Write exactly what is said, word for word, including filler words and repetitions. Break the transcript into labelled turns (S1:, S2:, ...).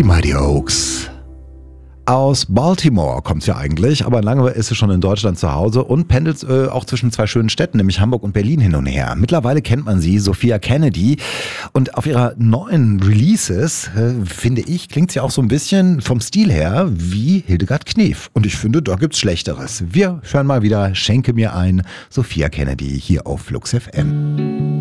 S1: Die Mighty Oaks. Aus Baltimore kommt sie ja eigentlich, aber lange ist sie schon in Deutschland zu Hause und pendelt äh, auch zwischen zwei schönen Städten, nämlich Hamburg und Berlin hin und her. Mittlerweile kennt man sie, Sophia Kennedy, und auf ihrer neuen Releases, äh, finde ich, klingt sie auch so ein bisschen vom Stil her wie Hildegard Knef. Und ich finde, da gibt's Schlechteres. Wir hören mal wieder Schenke mir ein, Sophia Kennedy hier auf Flux F M.